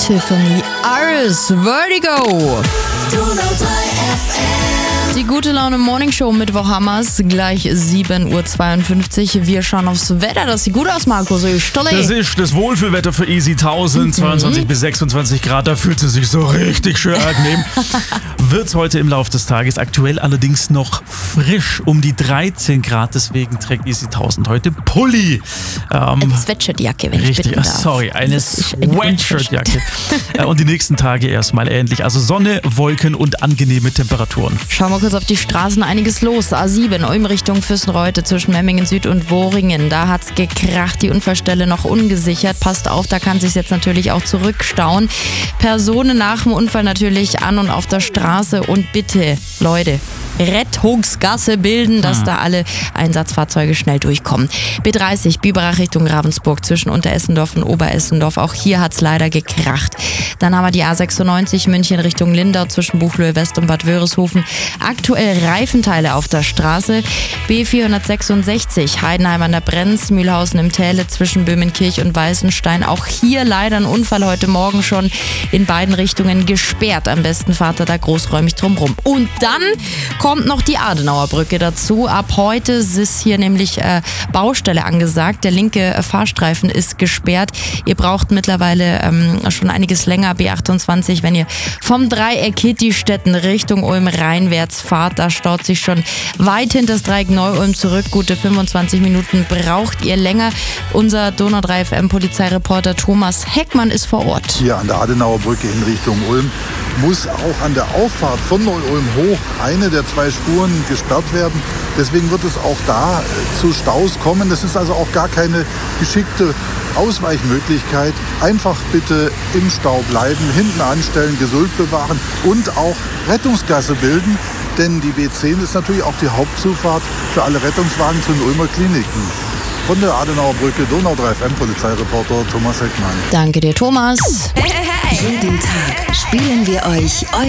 Tiffany Iris, Vertigo. Die gute Laune Morning Show Mittwochhammers, gleich 7.52 Uhr. Wir schauen aufs Wetter. Das sieht gut aus, Marco. So Stolle. Das ist das Wohlfühlwetter für Easy 1000, 22 bis 26 Grad. Da fühlt sie sich so richtig schön angenehm. Wird's heute im Laufe des Tages. Aktuell allerdings noch frisch, um die 13 Grad. Deswegen trägt Easy 1000 heute Pulli. Eine Sweatshirtjacke, wenn richtig, ich bitten darf. sorry, eine Sweatshirtjacke. Und die nächsten Tage erstmal ähnlich. Also Sonne, Wolken und angenehme Temperaturen. Schauen wir kurz auf die Straßen, einiges los. A7, Ulm Richtung Füssenreute zwischen Memmingen Süd und Wohringen. Da hat's gekracht, die Unfallstelle noch ungesichert. Passt auf, da kann sich jetzt natürlich auch zurückstauen. Personen nach dem Unfall natürlich an und auf der Straße. Und bitte, Leute, Rettungsgasse bilden, dass da alle Einsatzfahrzeuge schnell durchkommen. B30, Biberach Richtung Ravensburg zwischen Unteressendorf und Oberessendorf. Auch hier hat's leider gekracht. Dann haben wir die A96 München Richtung Lindau zwischen Buchloe West und Bad Wörishofen. Aktuell Reifenteile auf der Straße. B466 Heidenheim an der Brenz, Mühlhausen im Täle zwischen Böhmenkirch und Weißenstein. Auch hier leider ein Unfall heute Morgen schon in beiden Richtungen gesperrt. Am besten fahrt ihr da großräumig drumrum. Und dann kommt noch die Adenauer Brücke dazu. Ab heute ist hier nämlich Baustelle angesagt. Der linke Fahrstreifen ist gesperrt. Ihr braucht mittlerweile schon einiges länger. B28, wenn ihr vom Dreieck Hittistetten Richtung Ulm rheinwärts fahrt, da staut sich schon weit hinter das Dreieck Neu-Ulm zurück. Gute 25 Minuten braucht ihr länger. Unser Donau 3 FM Polizeireporter Thomas Heckmann ist vor Ort. Hier an der Adenauer Brücke in Richtung Ulm muss auch an der Auffahrt von Neu-Ulm hoch eine der zwei Spuren gesperrt werden. Deswegen wird es auch da zu Staus kommen. Das ist also auch gar keine geschickte Ausweichmöglichkeit. Einfach bitte im Stau bleiben, hinten anstellen, Geduld bewahren und auch Rettungsgasse bilden. Denn die B10 ist natürlich auch die Hauptzufahrt für alle Rettungswagen zu den Ulmer Kliniken. Von der Adenauer Brücke, Donau 3 FM Polizeireporter Thomas Heckmann. Danke dir, Thomas. Jeden Tag spielen wir euch